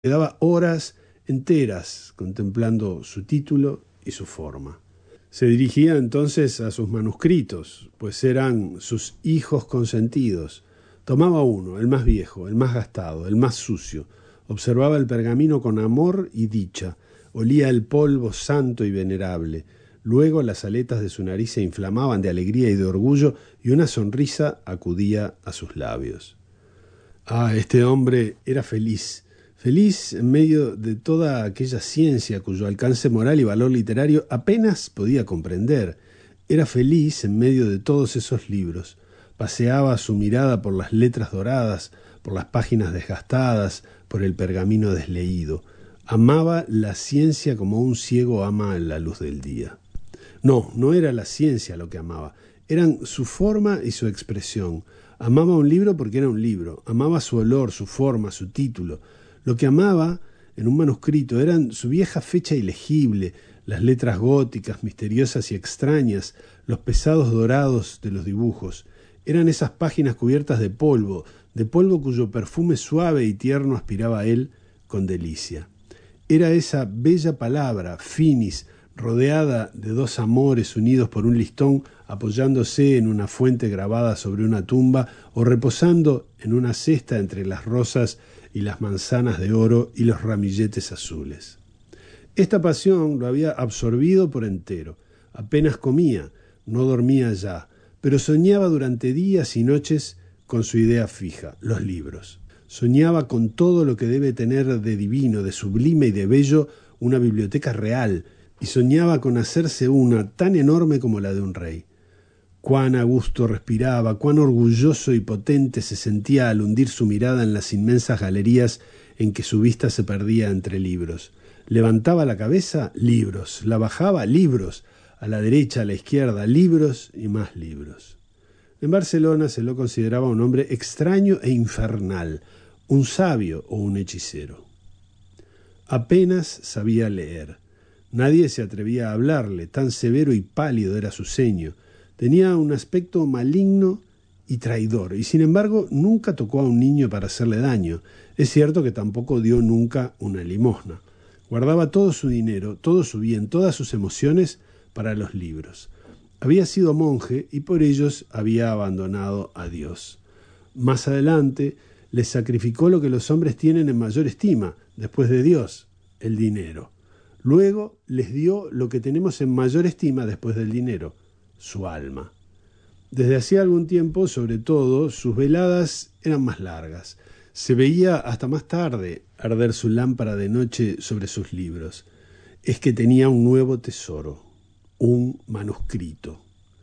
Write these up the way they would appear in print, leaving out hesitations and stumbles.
Quedaba horas enteras contemplando su título y su forma. Se dirigía entonces a sus manuscritos, pues eran sus hijos consentidos. Tomaba uno, el más viejo, el más gastado, el más sucio. Observaba el pergamino con amor y dicha. Olía el polvo santo y venerable. Luego las aletas de su nariz se inflamaban de alegría y de orgullo y una sonrisa acudía a sus labios. Ah, este hombre era feliz. Feliz en medio de toda aquella ciencia cuyo alcance moral y valor literario apenas podía comprender. Era feliz en medio de todos esos libros. Paseaba su mirada por las letras doradas, por las páginas desgastadas, por el pergamino desleído. Amaba la ciencia como un ciego ama la luz del día. No era la ciencia lo que amaba, eran su forma y su expresión. Amaba un libro porque era un libro, amaba su olor, su forma, su título. Lo que amaba en un manuscrito eran su vieja fecha ilegible, las letras góticas, misteriosas y extrañas, los pesados dorados de los dibujos. Eran esas páginas cubiertas de polvo cuyo perfume suave y tierno aspiraba a él con delicia. Era esa bella palabra, finis, rodeada de dos amores unidos por un listón, apoyándose en una fuente grabada sobre una tumba o reposando en una cesta entre las rosas y las manzanas de oro y los ramilletes azules. Esta pasión lo había absorbido por entero. Apenas comía, no dormía ya, pero soñaba durante días y noches con su idea fija, los libros. Soñaba con todo lo que debe tener de divino, de sublime y de bello una biblioteca real, y soñaba con hacerse una tan enorme como la de un rey. Cuán a gusto respiraba, cuán orgulloso y potente se sentía al hundir su mirada en las inmensas galerías en que su vista se perdía entre libros. Levantaba la cabeza, libros; la bajaba, libros; a la derecha, a la izquierda, libros y más libros. En Barcelona se lo consideraba un hombre extraño e infernal, un sabio o un hechicero. Apenas sabía leer. Nadie se atrevía a hablarle, tan severo y pálido era su ceño. Tenía un aspecto maligno y traidor, y sin embargo nunca tocó a un niño para hacerle daño. Es cierto que tampoco dio nunca una limosna. Guardaba todo su dinero, todo su bien, todas sus emociones para los libros. Había sido monje y por ellos había abandonado a Dios. Más adelante les sacrificó lo que los hombres tienen en mayor estima, después de Dios, el dinero. Luego les dio lo que tenemos en mayor estima después del dinero, su alma. Desde hacía algún tiempo, sobre todo, sus veladas eran más largas. Se veía hasta más tarde arder su lámpara de noche sobre sus libros. Es que tenía un nuevo tesoro, un manuscrito.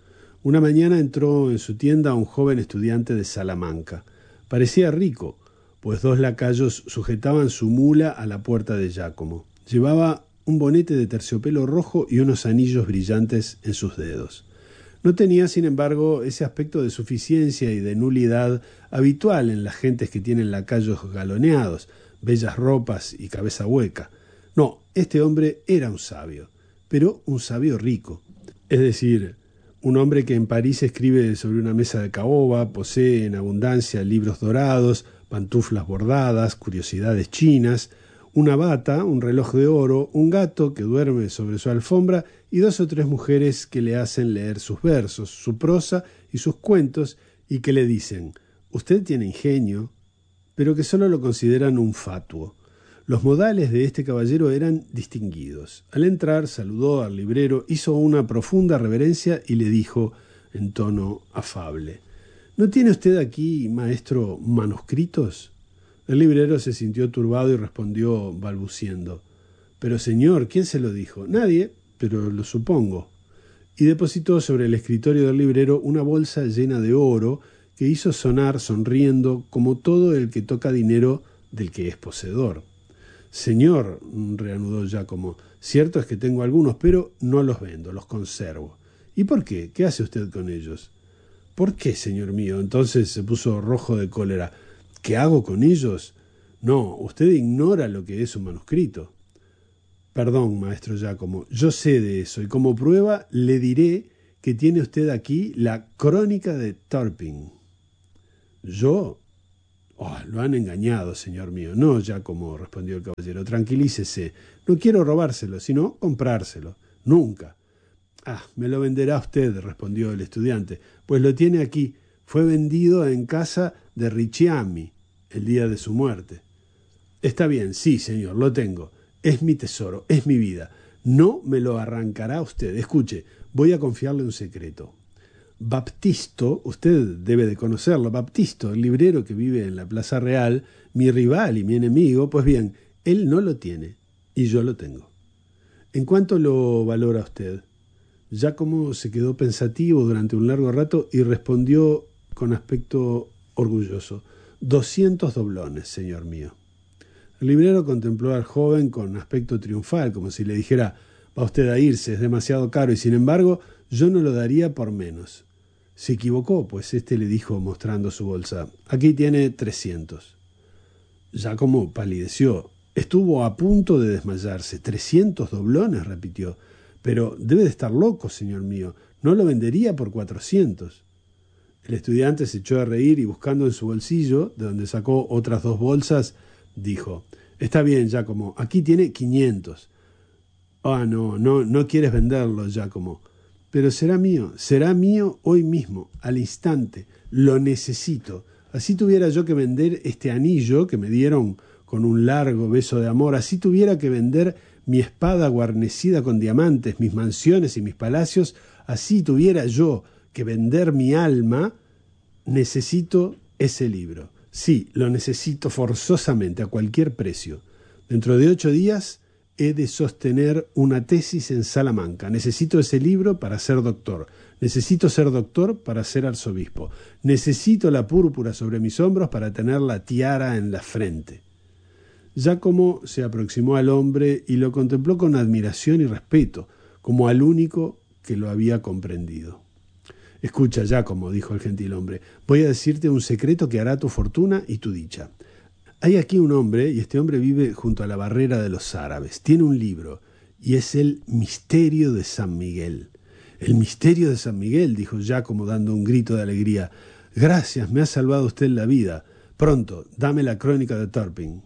Una mañana entró en su tienda un joven estudiante de Salamanca. Parecía rico, pues dos lacayos sujetaban su mula a la puerta de Giacomo. Llevaba un bonete de terciopelo rojo y unos anillos brillantes en sus dedos. No tenía, sin embargo, ese aspecto de suficiencia y de nulidad habitual en las gentes que tienen lacayos galoneados, bellas ropas y cabeza hueca. No, este hombre era un sabio, pero un sabio rico. Es decir, un hombre que en París escribe sobre una mesa de caoba, posee en abundancia libros dorados, pantuflas bordadas, curiosidades chinas, una bata, un reloj de oro, un gato que duerme sobre su alfombra y 2 o 3 mujeres que le hacen leer sus versos, su prosa y sus cuentos y que le dicen: «Usted tiene ingenio», pero que solo lo consideran un fatuo. Los modales de este caballero eran distinguidos. Al entrar saludó al librero, hizo una profunda reverencia y le dijo en tono afable: «¿No tiene usted aquí, maestro, manuscritos?». El librero se sintió turbado y respondió balbuciendo: «Pero señor, ¿quién se lo dijo?». «Nadie, pero lo supongo». Y depositó sobre el escritorio del librero una bolsa llena de oro que hizo sonar sonriendo como todo el que toca dinero del que es poseedor. «Señor», reanudó Giacomo, «cierto es que tengo algunos, pero no los vendo, los conservo». «¿Y por qué? ¿Qué hace usted con ellos?». «¿Por qué, señor mío?». Entonces se puso rojo de cólera. «¿Qué hago con ellos?». «No, usted ignora lo que es un manuscrito». «Perdón, maestro Giacomo, yo sé de eso, y como prueba le diré que tiene usted aquí la Crónica de Turpin». «¿Yo?». Oh, lo han engañado, señor mío. No, Giacomo, respondió el caballero, tranquilícese. No quiero robárselo, sino comprárselo. Nunca. Ah, me lo venderá usted, respondió el estudiante, pues lo tiene aquí. Fue vendido en casa de Ricciami el día de su muerte. Está bien, sí, señor, lo tengo. Es mi tesoro, es mi vida. No me lo arrancará usted. Escuche, voy a confiarle un secreto. Baptisto, usted debe de conocerlo, Baptisto, el librero que vive en la Plaza Real, mi rival y mi enemigo, pues bien, él no lo tiene y yo lo tengo. ¿En cuánto lo valora usted? Giacomo se quedó pensativo durante un largo rato y respondió con aspecto orgulloso: 200 doblones, señor mío. El librero contempló al joven con aspecto triunfal, como si le dijera: va usted a irse, es demasiado caro, y sin embargo yo no lo daría por menos. Se equivocó, pues éste le dijo, mostrando su bolsa: aquí tiene 300. Giacomo palideció. Estuvo a punto de desmayarse. 300 doblones, repitió. Pero debe de estar loco, señor mío. No lo vendería por 400. El estudiante se echó a reír y, buscando en su bolsillo, de donde sacó otras 2 bolsas, dijo: está bien, Giacomo, aquí tiene 500. Ah, no quieres venderlo, Giacomo. Pero será mío hoy mismo, al instante. Lo necesito. Así tuviera yo que vender este anillo que me dieron con un largo beso de amor, así tuviera que vender mi espada guarnecida con diamantes, mis mansiones y mis palacios, así tuviera yo que vender mi alma, necesito ese libro. Sí, lo necesito forzosamente, a cualquier precio. Dentro de 8 días he de sostener una tesis en Salamanca. Necesito ese libro para ser doctor. Necesito ser doctor para ser arzobispo. Necesito la púrpura sobre mis hombros para tener la tiara en la frente. Giacomo se aproximó al hombre y lo contempló con admiración y respeto, como al único que lo había comprendido. Escucha, Giacomo, dijo el gentilhombre, voy a decirte un secreto que hará tu fortuna y tu dicha. Hay aquí un hombre, y este hombre vive junto a la barrera de los árabes. Tiene un libro, y es el Misterio de San Miguel. El Misterio de San Miguel, dijo Giacomo dando un grito de alegría. Gracias, me ha salvado usted la vida. Pronto, dame la crónica de Turpin.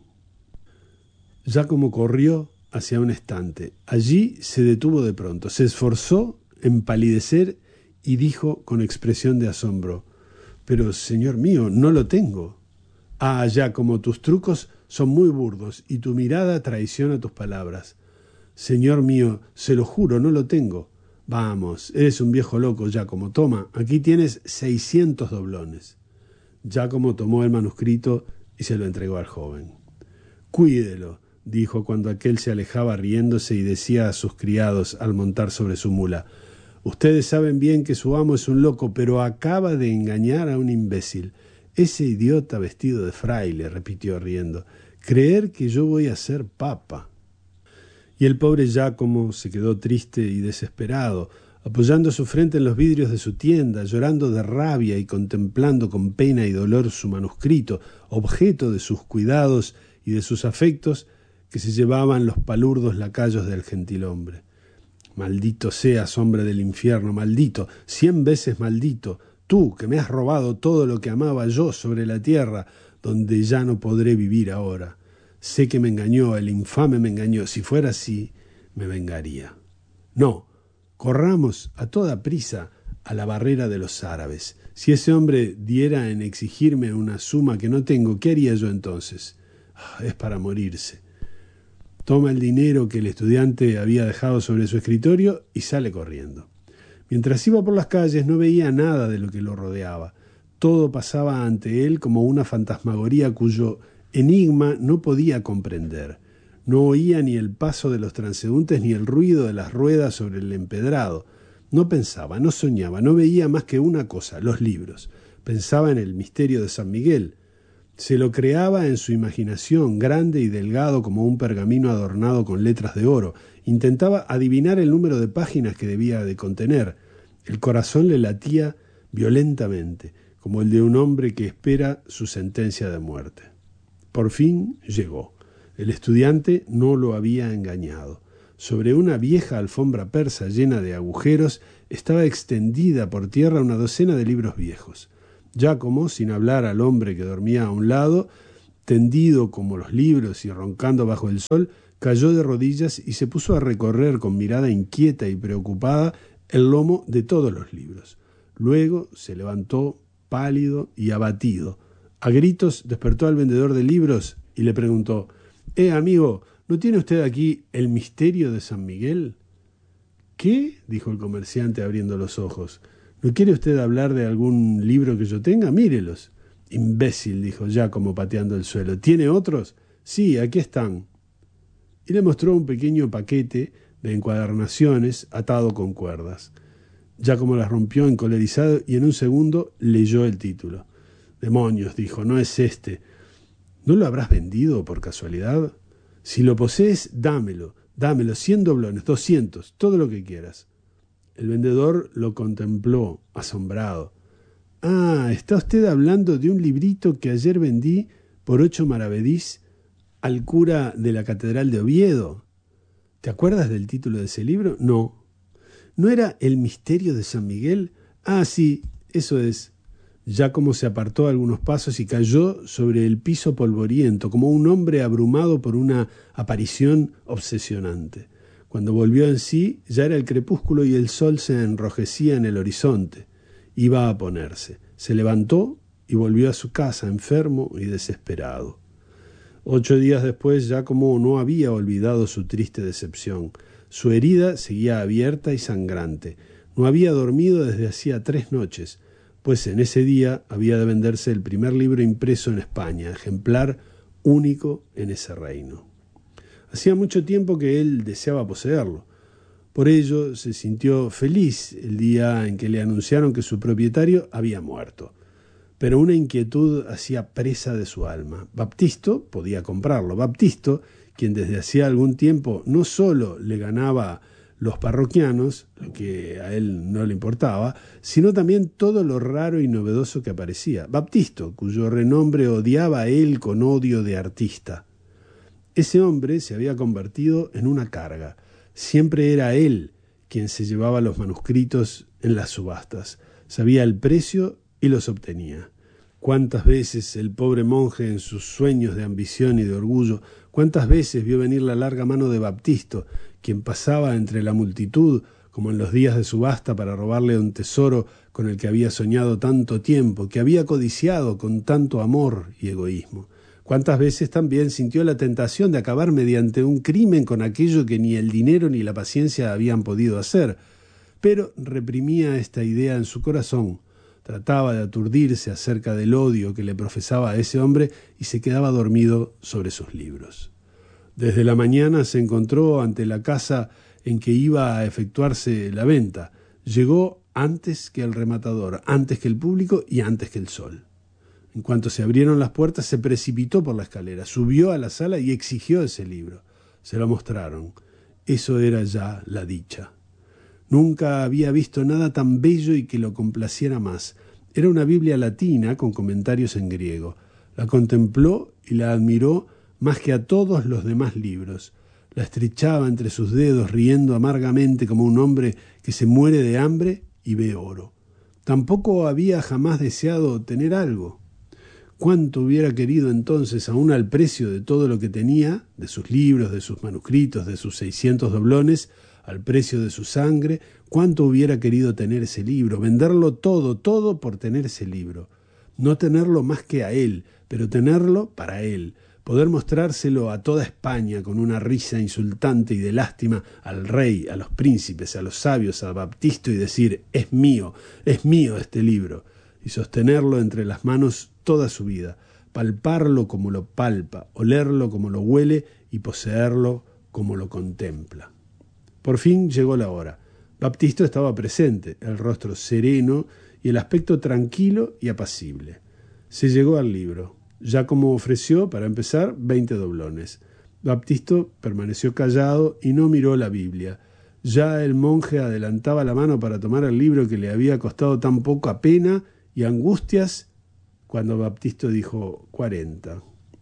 Giacomo corrió hacia un estante. Allí se detuvo de pronto, se esforzó en palidecer y dijo con expresión de asombro: pero, señor mío, no lo tengo. Ah, Giacomo, tus trucos son muy burdos y tu mirada traiciona tus palabras. Señor mío, se lo juro, no lo tengo. Vamos, eres un viejo loco, Giacomo. Toma, aquí tienes 600 doblones. Giacomo tomó el manuscrito y se lo entregó al joven. Cuídelo, dijo cuando aquél se alejaba riéndose y decía a sus criados al montar sobre su mula: ustedes saben bien que su amo es un loco, pero acaba de engañar a un imbécil. Ese idiota vestido de fraile, repitió riendo, creer que yo voy a ser papa. Y el pobre Giacomo se quedó triste y desesperado, apoyando su frente en los vidrios de su tienda, llorando de rabia y contemplando con pena y dolor su manuscrito, objeto de sus cuidados y de sus afectos, que se llevaban los palurdos lacayos del gentilhombre. Maldito seas, hombre del infierno, maldito, 100 veces maldito, tú que me has robado todo lo que amaba yo sobre la tierra, donde ya no podré vivir ahora. Sé que me engañó, el infame me engañó. Si fuera así, me vengaría. No, corramos a toda prisa a la barrera de los árabes. Si ese hombre diera en exigirme una suma que no tengo, ¿qué haría yo entonces? Es para morirse. Toma el dinero que el estudiante había dejado sobre su escritorio y sale corriendo. Mientras iba por las calles no veía nada de lo que lo rodeaba. Todo pasaba ante él como una fantasmagoría cuyo enigma no podía comprender. No oía ni el paso de los transeúntes ni el ruido de las ruedas sobre el empedrado. No pensaba, no soñaba, no veía más que una cosa, los libros. Pensaba en el misterio de San Miguel. Se lo creaba en su imaginación, grande y delgado como un pergamino adornado con letras de oro. Intentaba adivinar el número de páginas que debía de contener. El corazón le latía violentamente, como el de un hombre que espera su sentencia de muerte. Por fin llegó. El estudiante no lo había engañado. Sobre una vieja alfombra persa llena de agujeros estaba extendida por tierra una docena de libros viejos. Giacomo, sin hablar al hombre que dormía a un lado, tendido como los libros y roncando bajo el sol, cayó de rodillas y se puso a recorrer con mirada inquieta y preocupada el lomo de todos los libros. Luego se levantó pálido y abatido. A gritos despertó al vendedor de libros y le preguntó: amigo, ¿no tiene usted aquí El misterio de San Miguel? ¿Qué? Dijo el comerciante abriendo los ojos. ¿No quiere usted hablar de algún libro que yo tenga? Mírelos. Imbécil, dijo Giacomo pateando el suelo. ¿Tiene otros? Sí, aquí están. Y le mostró un pequeño paquete de encuadernaciones atado con cuerdas. Giacomo las rompió encolerizado y en un segundo leyó el título. Demonios, dijo, no es este. ¿No lo habrás vendido por casualidad? Si lo posees, dámelo, 100 doblones, 200, todo lo que quieras. El vendedor lo contempló, asombrado. Ah, está usted hablando de un librito que ayer vendí por 8 maravedís al cura de la Catedral de Oviedo. ¿Te acuerdas del título de ese libro? No. ¿No era El misterio de San Miguel? Ah, sí, eso es. Giacomo se apartó algunos pasos y cayó sobre el piso polvoriento, como un hombre abrumado por una aparición obsesionante. Cuando volvió en sí, ya era el crepúsculo y el sol se enrojecía en el horizonte. Iba a ponerse. Se levantó y volvió a su casa, enfermo y desesperado. 8 días después, Giacomo no había olvidado su triste decepción. Su herida seguía abierta y sangrante. No había dormido desde hacía 3 noches, pues en ese día había de venderse el primer libro impreso en España, ejemplar único en ese reino. Hacía mucho tiempo que él deseaba poseerlo. Por ello se sintió feliz el día en que le anunciaron que su propietario había muerto. Pero una inquietud hacía presa de su alma. Baptisto podía comprarlo. Baptisto, quien desde hacía algún tiempo no solo le ganaba los parroquianos, lo que a él no le importaba, sino también todo lo raro y novedoso que aparecía. Baptisto, cuyo renombre odiaba a él con odio de artista. Ese hombre se había convertido en una carga. Siempre era él quien se llevaba los manuscritos en las subastas. Sabía el precio y los obtenía. Cuántas veces el pobre monje, en sus sueños de ambición y de orgullo, cuántas veces vio venir la larga mano de Baptisto, quien pasaba entre la multitud, como en los días de subasta, para robarle un tesoro con el que había soñado tanto tiempo, que había codiciado con tanto amor y egoísmo. Cuántas veces también sintió la tentación de acabar mediante un crimen con aquello que ni el dinero ni la paciencia habían podido hacer, pero reprimía esta idea en su corazón. Trataba de aturdirse acerca del odio que le profesaba a ese hombre y se quedaba dormido sobre sus libros. Desde la mañana se encontró ante la casa en que iba a efectuarse la venta. Llegó antes que el rematador, antes que el público y antes que el sol. En cuanto se abrieron las puertas, se precipitó por la escalera, subió a la sala y exigió ese libro. Se lo mostraron. Eso era ya la dicha. Nunca había visto nada tan bello y que lo complaciera más. Era una Biblia latina con comentarios en griego. La contempló y la admiró más que a todos los demás libros. La estrechaba entre sus dedos, riendo amargamente como un hombre que se muere de hambre y ve oro. Tampoco había jamás deseado tener algo. ¿Cuánto hubiera querido entonces, aún al precio de todo lo que tenía, de sus libros, de sus manuscritos, de sus 600 doblones, al precio de su sangre, cuánto hubiera querido tener ese libro, venderlo todo por tener ese libro? No tenerlo más que a él, pero tenerlo para él, poder mostrárselo a toda España con una risa insultante y de lástima al rey, a los príncipes, a los sabios, a Baptisto y decir: es mío este libro, y sostenerlo entre las manos toda su vida, palparlo como lo palpa, olerlo como lo huele y poseerlo como lo contempla. Por fin llegó la hora. Baptisto estaba presente, el rostro sereno y el aspecto tranquilo y apacible. Se llegó al libro. Giacomo ofreció, para empezar, 20 doblones. Baptisto permaneció callado y no miró la Biblia. Ya el monje adelantaba la mano para tomar el libro que le había costado tan poca pena y angustias, cuando Baptisto dijo 40.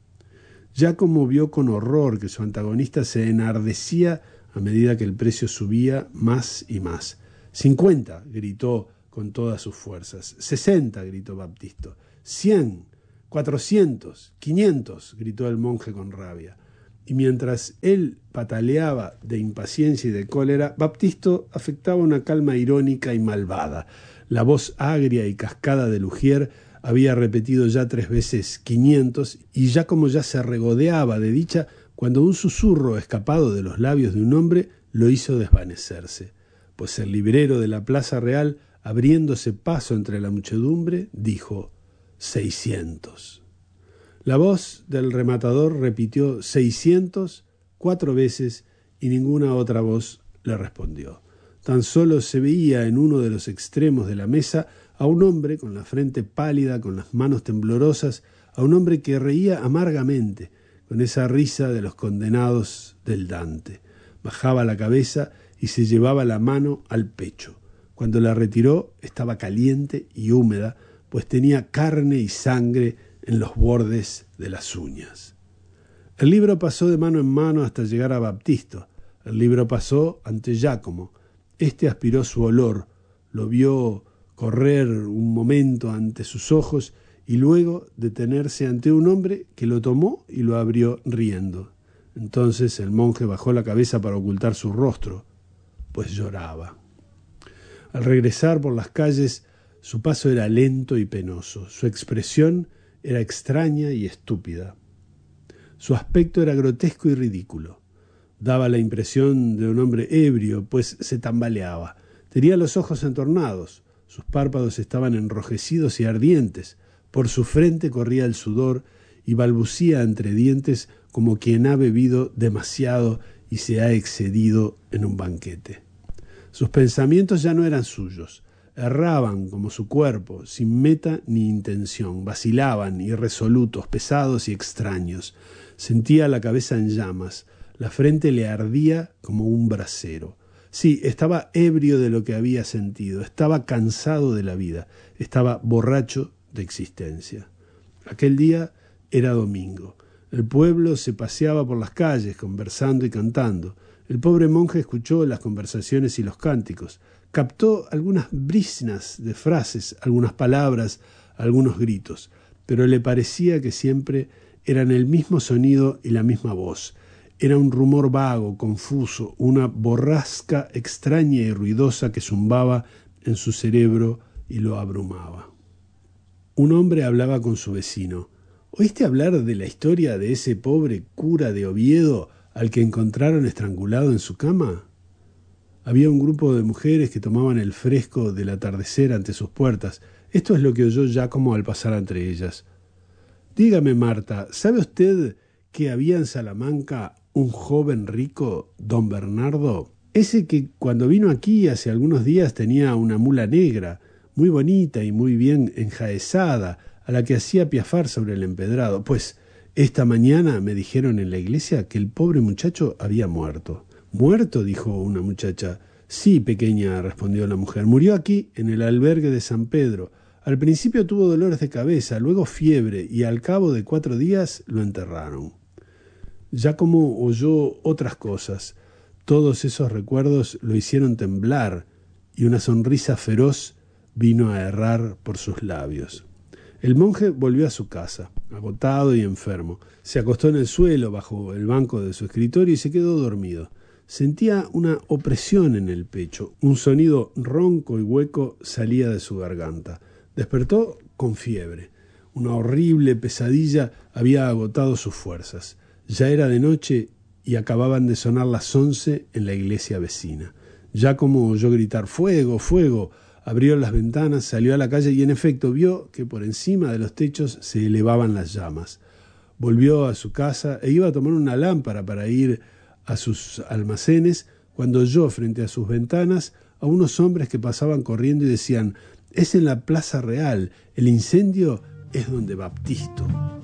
Giacomo vio con horror que su antagonista se enardecía a medida que el precio subía más y más. 50, gritó con todas sus fuerzas. 60, gritó Baptisto. 100, 400, 500, gritó el monje con rabia. Y mientras él pataleaba de impaciencia y de cólera, Baptisto afectaba una calma irónica y malvada. La voz agria y cascada de Lugier había repetido ya 3 veces 500, y Giacomo ya se regodeaba de dicha cuando un susurro escapado de los labios de un hombre lo hizo desvanecerse, pues el librero de la Plaza Real, abriéndose paso entre la muchedumbre, dijo 600. La voz del rematador repitió 600 4 veces y ninguna otra voz le respondió. Tan solo se veía en uno de los extremos de la mesa a un hombre con la frente pálida, con las manos temblorosas, a un hombre que reía amargamente, con esa risa de los condenados del Dante. Bajaba la cabeza y se llevaba la mano al pecho. Cuando la retiró estaba caliente y húmeda, pues tenía carne y sangre en los bordes de las uñas. El libro pasó de mano en mano hasta llegar a Baptisto. El libro pasó ante Giacomo. Este aspiró su olor, lo vio correr un momento ante sus ojos y luego detenerse ante un hombre que lo tomó y lo abrió riendo. Entonces el monje bajó la cabeza para ocultar su rostro, pues lloraba. Al regresar por las calles, su paso era lento y penoso, su expresión era extraña y estúpida. Su aspecto era grotesco y ridículo. Daba la impresión de un hombre ebrio, pues se tambaleaba. Tenía los ojos entornados, sus párpados estaban enrojecidos y ardientes, por su frente corría el sudor y balbucía entre dientes como quien ha bebido demasiado y se ha excedido en un banquete. Sus pensamientos ya no eran suyos, erraban como su cuerpo, sin meta ni intención, vacilaban, irresolutos, pesados y extraños. Sentía la cabeza en llamas, la frente le ardía como un brasero. Sí, estaba ebrio de lo que había sentido, estaba cansado de la vida, estaba borracho de existencia. Aquel día era domingo. El pueblo se paseaba por las calles, conversando y cantando. El pobre monje escuchó las conversaciones y los cánticos. Captó algunas briznas de frases, algunas palabras, algunos gritos, pero le parecía que siempre eran el mismo sonido y la misma voz. Era un rumor vago, confuso, una borrasca extraña y ruidosa que zumbaba en su cerebro y lo abrumaba. Un hombre hablaba con su vecino. ¿Oíste hablar de la historia de ese pobre cura de Oviedo al que encontraron estrangulado en su cama? Había un grupo de mujeres que tomaban el fresco del atardecer ante sus puertas. Esto es lo que oyó Giacomo al pasar entre ellas. Dígame, Marta, ¿sabe usted que había en Salamanca un joven rico, don Bernardo? Ese que cuando vino aquí hace algunos días tenía una mula negra, muy bonita y muy bien enjaezada, a la que hacía piafar sobre el empedrado. Pues esta mañana me dijeron en la iglesia que el pobre muchacho había muerto. ¿Muerto?, dijo una muchacha. Sí, pequeña, respondió la mujer. Murió aquí, en el albergue de San Pedro. Al principio tuvo dolores de cabeza, luego fiebre, y al cabo de 4 días lo enterraron. Giacomo oyó otras cosas. Todos esos recuerdos lo hicieron temblar, y una sonrisa feroz vino a errar por sus labios. El monje volvió a su casa, agotado y enfermo. Se acostó en el suelo bajo el banco de su escritorio y se quedó dormido. Sentía una opresión en el pecho. Un sonido ronco y hueco salía de su garganta. Despertó con fiebre. Una horrible pesadilla había agotado sus fuerzas. Ya era de noche y acababan de sonar las 11 en la iglesia vecina. Giacomo oyó gritar «¡Fuego! ¡Fuego!». Abrió las ventanas, salió a la calle y en efecto vio que por encima de los techos se elevaban las llamas. Volvió a su casa e iba a tomar una lámpara para ir a sus almacenes cuando oyó frente a sus ventanas a unos hombres que pasaban corriendo y decían «Es en la Plaza Real, el incendio es donde Baptisto».